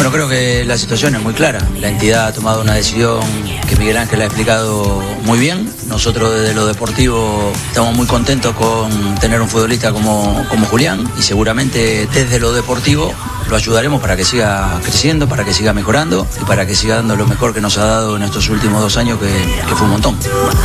Bueno, creo que la situación es muy clara. La entidad ha tomado una decisión que Miguel Ángel ha explicado muy bien. Nosotros desde lo deportivo estamos muy contentos con tener un futbolista como Julián, y seguramente desde lo deportivo lo ayudaremos para que siga creciendo, para que siga mejorando y para que siga dando lo mejor que nos ha dado en estos últimos 2 años, que fue un montón.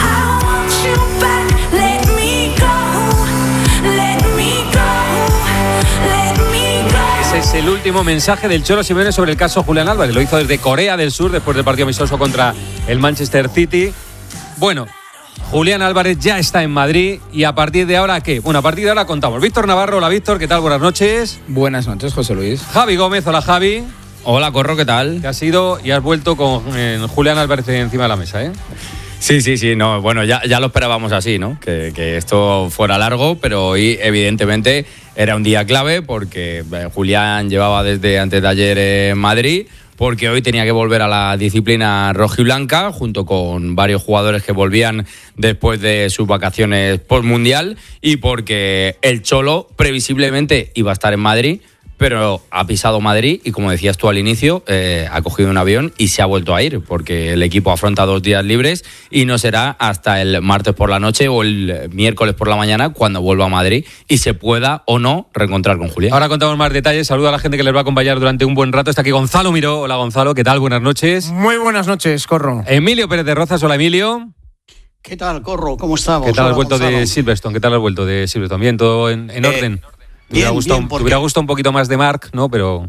Es el último mensaje del Cholo Simeone sobre el caso Julián Álvarez. Lo hizo desde Corea del Sur después del partido amistoso contra el Manchester City. Bueno, Julián Álvarez ya está en Madrid y a partir de ahora, ¿qué? Bueno, a partir de ahora contamos. Víctor Navarro, hola Víctor, ¿qué tal? Buenas noches. Buenas noches, José Luis. Javi Gómez, hola Javi. Hola Corro, ¿qué tal? Te has ido y has vuelto con Julián Álvarez encima de la mesa, ¿eh? Sí, no, bueno, ya lo esperábamos así, ¿no? Que esto fuera largo, pero hoy evidentemente era un día clave porque Julián llevaba desde antes de ayer en Madrid, porque hoy tenía que volver a la disciplina rojiblanca junto con varios jugadores que volvían después de sus vacaciones postmundial y porque el Cholo previsiblemente iba a estar en Madrid, pero ha pisado Madrid y, como decías tú al inicio, ha cogido un avión y se ha vuelto a ir, porque el equipo afronta 2 días libres y no será hasta el martes por la noche o el miércoles por la mañana cuando vuelva a Madrid y se pueda o no reencontrar con Julián. Ahora contamos más detalles. Saludo a la gente que les va a acompañar durante un buen rato. Está aquí Gonzalo Miró. Hola Gonzalo, ¿qué tal? Buenas noches. Muy buenas noches, Corro. Emilio Pérez de Rozas, hola Emilio. ¿Qué tal, Corro? ¿Cómo estamos? ¿Qué tal has vuelto Gonzalo? de Silverstone? ¿Qué tal has vuelto de Silverstone? ¿Bien? ¿Todo en orden? Te hubiera gustado un poquito más de Marc, ¿no? Pero...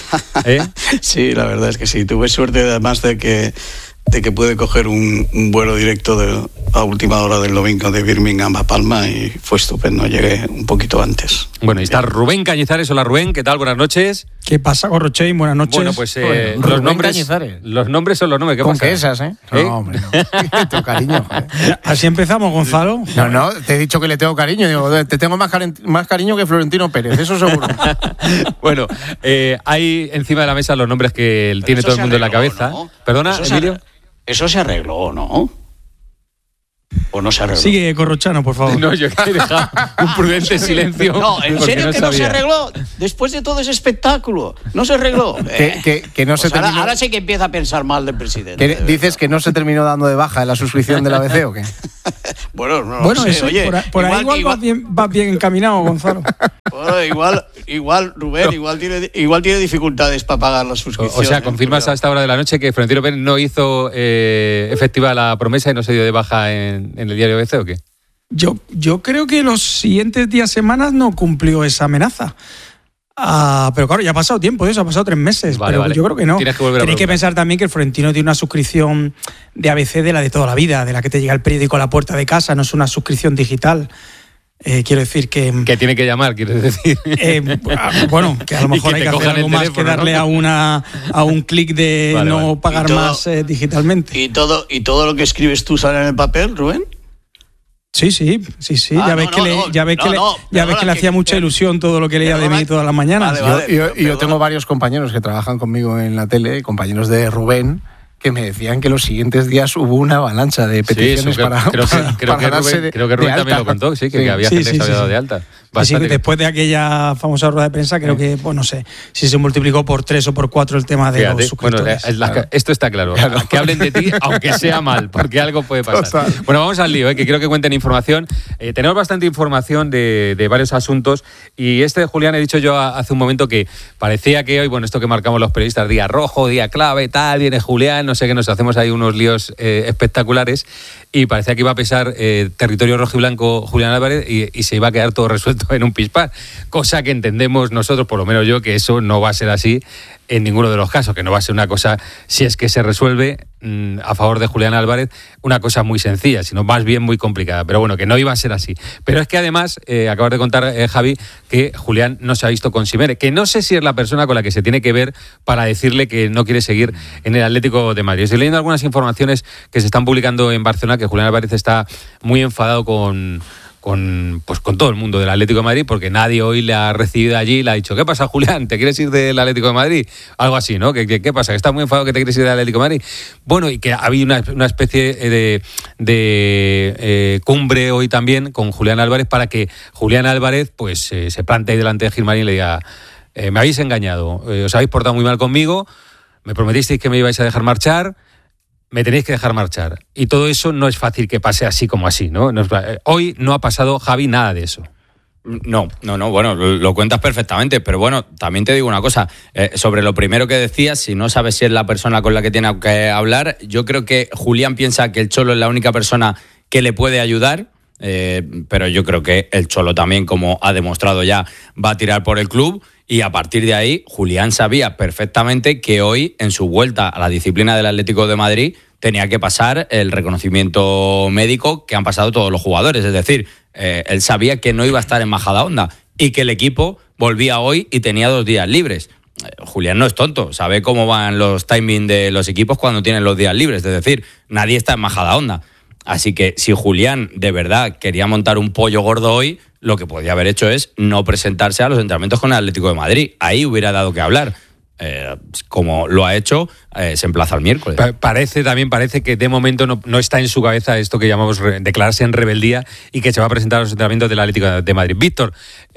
Sí, la verdad es que sí. Tuve suerte además de que pude coger un vuelo directo a última hora del domingo de Birmingham a Palma y fue estupendo. Llegué un poquito antes. Bueno, y está Rubén Cañizares. Hola Rubén, ¿qué tal? Buenas noches. ¿Qué pasa, Corrochein? Buenas noches. Bueno, pues los nombres son los nombres. ¿Qué con pasa? ¿Con esas, eh? No, hombre, no. Tengo cariño. Así empezamos, Gonzalo. No, te he dicho que le tengo cariño. Digo, te tengo más cariño que Florentino Pérez, eso seguro. Bueno, hay encima de la mesa los nombres que tiene todo el mundo en la cabeza. ¿No? ¿Perdona, Emilio? Eso se arregló, ¿no? ¿O no se arregló? Sigue, Corrochano, por favor. No, yo he dejado un prudente silencio. No, ¿en serio que no se arregló? Después de todo ese espectáculo, ¿no se arregló? Que no se terminó... ahora sí que empieza a pensar mal del presidente. ¿Dices que no se terminó dando de baja en la suscripción de la ABC o qué? Bueno, no bueno, sé. Eso, oye, por ahí igual vas bien encaminado, Gonzalo. Bueno, igual Rubén, igual tiene dificultades para pagar la suscripción. O sea, confirmas a esta hora de la noche que Florentino Pérez no hizo efectiva la promesa y no se dio de baja en el diario ABC o qué? Yo creo que los siguientes días, semanas no cumplió esa amenaza. Pero claro, ya ha pasado tiempo de eso, ha pasado 3 meses. Vale, pero yo creo que no. Tenéis que pensar también que el Florentino tiene una suscripción de ABC de la de toda la vida, de la que te llega el periódico a la puerta de casa, no es una suscripción digital. Quiero decir que... Que tiene que llamar, quieres decir. Bueno, que a lo mejor hay que hacer algo más que darle, ¿no?, a un clic de no pagar más digitalmente. ¿Y todo lo que escribes tú sale en el papel, Rubén? Sí. Ya ves que le hacía mucha ilusión todo lo que leía de mí todas las mañanas. Yo tengo varios compañeros que trabajan conmigo en la tele, compañeros de Rubén, que me decían que los siguientes días hubo una avalancha de peticiones creo que Rubén también lo contó, que había gente que se había dado de alta. Sí, después de aquella famosa rueda de prensa, creo que, pues no sé, si se multiplicó por 3 o por 4 el tema de los suscriptores. Bueno, esto está claro. Que hablen de ti, aunque sea mal, porque algo puede pasar. Total. Bueno, vamos al lío, que quiero que cuenten información. Tenemos bastante información de varios asuntos, y de Julián, he dicho yo hace un momento que parecía que hoy, bueno, esto que marcamos los periodistas, día rojo, día clave, tal, viene Julián, no sé qué, nos hacemos ahí unos líos espectaculares, y parecía que iba a pesar territorio rojiblanco Julián Álvarez y se iba a quedar todo resuelto en un pispás, cosa que entendemos nosotros, por lo menos yo, que eso no va a ser así en ninguno de los casos, que no va a ser una cosa, si es que se resuelve a favor de Julián Álvarez, una cosa muy sencilla, sino más bien muy complicada, pero bueno, que no iba a ser así. Pero es que además, acabas de contar, Javi, que Julián no se ha visto con Simeone, que no sé si es la persona con la que se tiene que ver para decirle que no quiere seguir en el Atlético de Madrid. Estoy leyendo algunas informaciones que se están publicando en Barcelona, que Julián Álvarez está muy enfadado con todo el mundo del Atlético de Madrid, porque nadie hoy le ha recibido allí y le ha dicho: ¿qué pasa, Julián? ¿Te quieres ir del Atlético de Madrid? Algo así, ¿no? ¿Qué pasa? ¿Que estás muy enfadado que te quieres ir del Atlético de Madrid? Bueno, y que ha habido una especie de cumbre hoy también con Julián Álvarez para que Julián Álvarez pues se plantee delante de Gilmarín y le diga: me habéis engañado, os habéis portado muy mal conmigo, me prometisteis que me ibais a dejar marchar, me tenéis que dejar marchar. Y todo eso no es fácil que pase así como así, ¿no? Hoy no ha pasado, Javi, nada de eso. No, bueno, lo cuentas perfectamente, pero bueno, también te digo una cosa, sobre lo primero que decías, si no sabes si es la persona con la que tiene que hablar, yo creo que Julián piensa que el Cholo es la única persona que le puede ayudar, pero yo creo que el Cholo también, como ha demostrado ya, va a tirar por el club, y a partir de ahí, Julián sabía perfectamente que hoy, en su vuelta a la disciplina del Atlético de Madrid, tenía que pasar el reconocimiento médico que han pasado todos los jugadores. Es decir, él sabía que no iba a estar en Majadahonda y que el equipo volvía hoy y tenía 2 días libres. Julián no es tonto, sabe cómo van los timings de los equipos cuando tienen los días libres. Es decir, nadie está en Majadahonda. Así que si Julián de verdad quería montar un pollo gordo hoy, lo que podía haber hecho es no presentarse a los entrenamientos con el Atlético de Madrid. Ahí hubiera dado que hablar. Como lo ha hecho, se emplaza el miércoles. Parece que de momento no está en su cabeza esto que llamamos declararse en rebeldía y que se va a presentar a los entrenamientos del Atlético de Madrid. Víctor,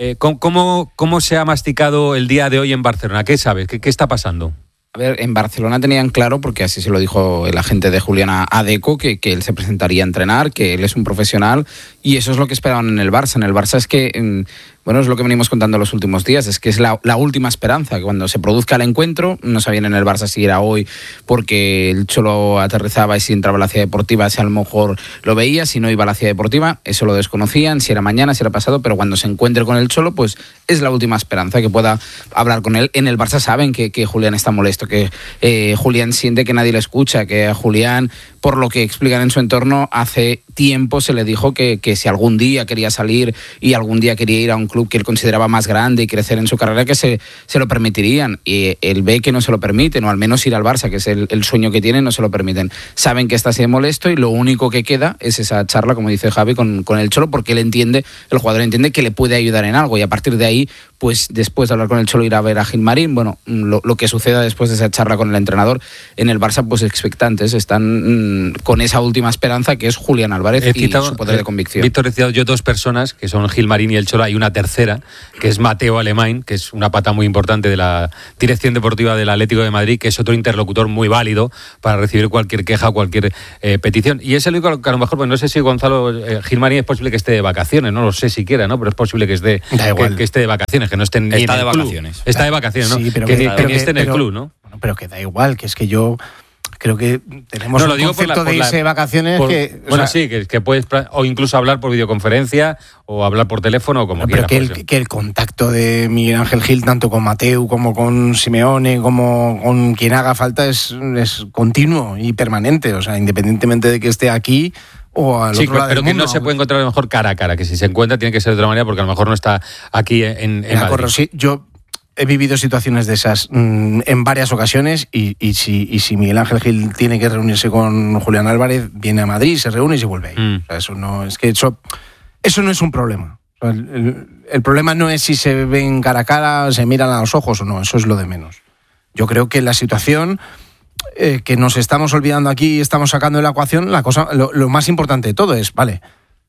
¿cómo se ha masticado el día de hoy en Barcelona? ¿Qué sabes? ¿Qué está pasando? A ver, en Barcelona tenían claro, porque así se lo dijo el agente de Julián a Deco, que él se presentaría a entrenar, que él es un profesional, y eso es lo que esperaban en el Barça. En el Barça es que, bueno, es lo que venimos contando los últimos días, es que es la última esperanza, que cuando se produzca el encuentro, no sabían en el Barça si era hoy porque el Cholo aterrizaba y si entraba a la ciudad deportiva, si a lo mejor lo veía, si no iba a la ciudad deportiva, eso lo desconocían, si era mañana, si era pasado, pero cuando se encuentre con el Cholo, pues es la última esperanza, que pueda hablar con él. En el Barça saben que Julián está molesto, que Julián siente que nadie le escucha, que a Julián, por lo que explican en su entorno, hace tiempo se le dijo que si algún día quería salir y algún día quería ir a un club que él consideraba más grande y crecer en su carrera, que se lo permitirían, y él ve que no se lo permiten, o al menos ir al Barça, que es el sueño que tienen, no se lo permiten. Saben que está así de molesto y lo único que queda es esa charla, como dice Javi, con el Cholo, porque el jugador entiende que le puede ayudar en algo, y a partir de ahí, pues después de hablar con el Cholo, ir a ver a Gilmarín. Bueno, lo que suceda después de esa charla con el entrenador en el Barça, pues expectantes, están con esa última esperanza, que es Julián Álvarez y su poder de convicción. Víctor, he citado yo 2 personas, que son Gilmarín y el Cholo. Hay una tercera, que es Mateo Alemán, que es una pata muy importante de la dirección deportiva del Atlético de Madrid, que es otro interlocutor muy válido para recibir cualquier queja o cualquier petición. Y es el único que a lo mejor, pues no sé si Gonzalo Gilmarín es posible que esté de vacaciones, no lo sé siquiera, ¿no? Pero es posible que esté de vacaciones, que no esté ni está en el de club. Vacaciones. Está de vacaciones, ¿no? Sí, pero que ni esté en el club, ¿no? Bueno, pero que da igual, que es que yo creo que tenemos un concepto de irse de vacaciones que... Bueno, sí, que puedes o incluso hablar por videoconferencia o hablar por teléfono o como quieras. Pero que el contacto de Miguel Ángel Gil, tanto con Mateu como con Simeone, como con quien haga falta, es continuo y permanente. O sea, independientemente de que esté aquí o al otro lado pero del que mundo. No se puede encontrar a lo mejor cara a cara, que si se encuentra tiene que ser de otra manera, porque a lo mejor no está aquí en Madrid. Sí, yo he vivido situaciones de esas en varias ocasiones y si Miguel Ángel Gil tiene que reunirse con Julián Álvarez, viene a Madrid, se reúne y se vuelve ahí. O sea, eso no es un problema. O sea, el problema no es si se ven cara a cara, se miran a los ojos o no, eso es lo de menos. Yo creo que la situación que nos estamos olvidando aquí y estamos sacando de la ecuación, lo más importante de todo es, vale,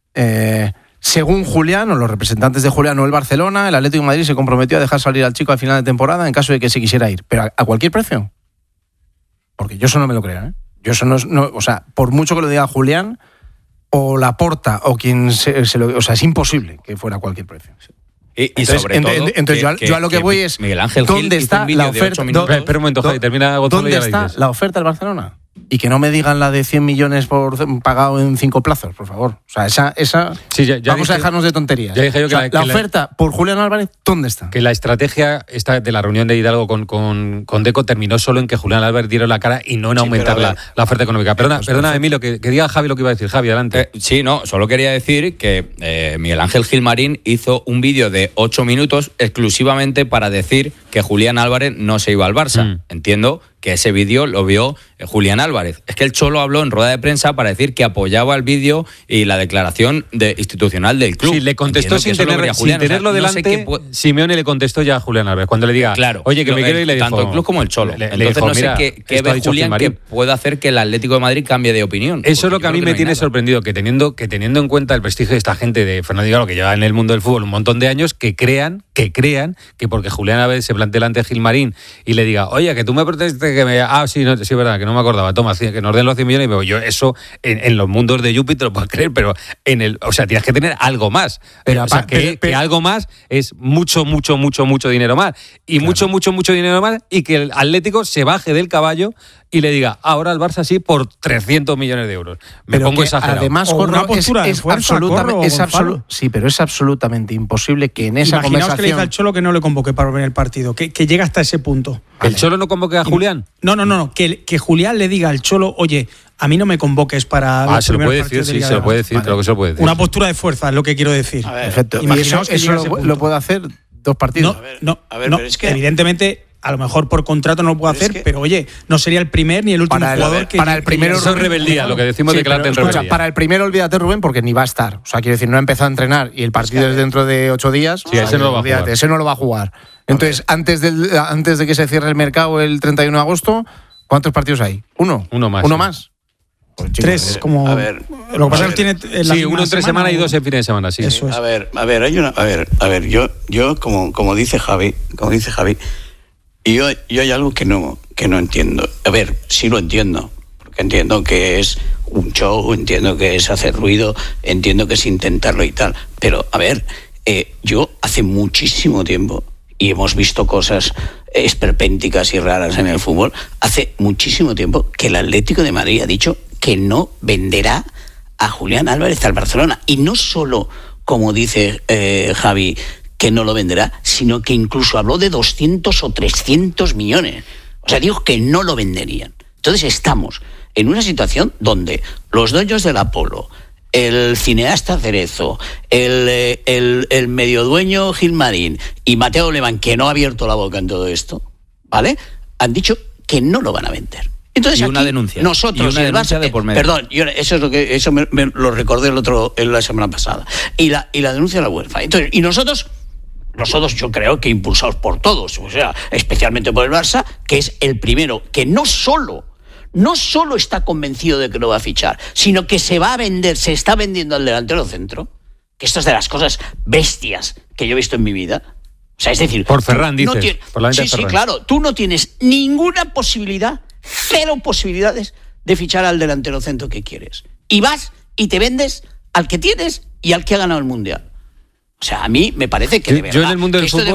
según Julián o los representantes de Julián o el Barcelona, el Atlético de Madrid se comprometió a dejar salir al chico al final de temporada en caso de que se quisiera ir. ¿Pero a cualquier precio? Porque yo eso no me lo creo, ¿eh? Yo eso no, o sea, por mucho que lo diga Julián o Laporta o quien o sea, es imposible que fuera a cualquier precio. Y entonces, sobre todo, entonces yo a lo que voy es, Miguel Ángel ¿dónde Gil está la oferta? Espera un momento, Javi, termina Gonzalo. ¿Dónde está la oferta del Barcelona? Y que no me digan la de 100 millones pagado en 5 plazos, por favor. O sea, esa sí, ya vamos a dejarnos de tonterías. Ya dije yo que la oferta por Julián Álvarez, ¿dónde está? Que la estrategia esta de la reunión de Hidalgo con Deco terminó solo en que Julián Álvarez diera la cara y no en aumentar la oferta económica. Perdona, Emilio, que diga Javi lo que iba a decir. Javi, adelante. Sí, no, solo quería decir que Miguel Ángel Gilmarín hizo un vídeo de 8 minutos exclusivamente para decir que Julián Álvarez no se iba al Barça. Entiendo que ese vídeo lo vio Julián Álvarez. Es que el Cholo habló en rueda de prensa para decir que apoyaba el vídeo y la declaración institucional del club. Sí, le contestó sin tenerlo delante. Simeone le contestó ya a Julián Álvarez cuando le diga, claro, oye, que me quiero, y le dijo, tanto el club como el Cholo. Entonces dijo, no sé qué ve Julián que puede hacer que el Atlético de Madrid cambie de opinión. Eso es lo que a mí me tiene sorprendido, que teniendo en cuenta el prestigio de esta gente de Fernando Higuero, que lleva en el mundo del fútbol un montón de años, que crean que porque Julián Álvarez se plantea delante de Gilmarín y le diga, oye, que tú me protestes que me... sí, es verdad, que no me acordaba, toma, que nos den los 100 millones, y me voy. Yo eso en los mundos de Júpiter lo puedo creer, pero tienes que tener algo más. Pero que algo más es mucho dinero más. Y claro. mucho dinero más, y que el Atlético se baje del caballo y le diga, ahora al Barça sí por 300 millones de euros. Me pongo exagerado. Además, una postura es absolutamente imposible que en esa conversación... Imaginaos que le dice al Cholo que no le convoque para ver el partido, que llega hasta ese punto. ¿Que el Cholo no convoque a Julián? No, que Julián le diga al Cholo, oye, a mí no me convoques para... se lo puede decir, sí, se lo puede decir, creo que se lo puede decir. Una postura de fuerza es lo que quiero decir. Perfecto. ¿Y eso lo puede hacer 2 partidos? No, pero es que evidentemente... A lo mejor por contrato no lo puede hacer, pero oye, no sería el primer ni el último jugador que... Para el primero... Eso es rebeldía, lo que decimos de que la rebeldía. Para el primero, olvídate, Rubén, porque ni va a estar. O sea, quiero decir, no ha empezado a entrenar y el partido es dentro de 8 días. Sí, ese no lo va a jugar. Entonces, antes de que se cierre el mercado el 31 de agosto, ¿cuántos partidos hay? ¿Uno? Uno más. ¿Uno más? Pues 3, como... A ver, lo que pasa es que tiene... Sí, uno entre semana y 2 en fin de semana, sí. Eso es. A ver, yo como dice Javi, y yo hay algo que no entiendo. A ver, sí lo entiendo, porque entiendo que es un show, entiendo que es hacer ruido, entiendo que es intentarlo y tal, pero a ver, yo hace muchísimo tiempo, y hemos visto cosas esperpénticas y raras en el fútbol, hace muchísimo tiempo que el Atlético de Madrid ha dicho que no venderá a Julián Álvarez al Barcelona, y no solo, como dice Javi, que no lo venderá, sino que incluso habló de 200 o 300 millones. O sea, dijo que no lo venderían. Entonces estamos en una situación donde los dueños del Apolo, el cineasta Cerezo, el mediodueño Gilmarín y Mateo Alemán, que no ha abierto la boca en todo esto, ¿vale?, han dicho que no lo van a vender. Entonces, y una denuncia. Nosotros, y una denuncia de por medio. Perdón, eso me lo recordé la semana pasada. Y la denuncia de la UEFA. Entonces, y nosotros, yo creo que impulsados por todos, o sea, especialmente por el Barça, que es el primero que no solo está convencido de que lo va a fichar, sino que se va a vender, se está vendiendo al delantero centro, que esto es de las cosas bestias que yo he visto en mi vida. O sea, es decir... Por Ferran, dices. Sí, claro. Tú no tienes ninguna posibilidad, 0 posibilidades de fichar al delantero centro que quieres. Y vas y te vendes al que tienes y al que ha ganado el Mundial. O sea, a mí me parece que de verdad... Yo en el mundo del fútbol...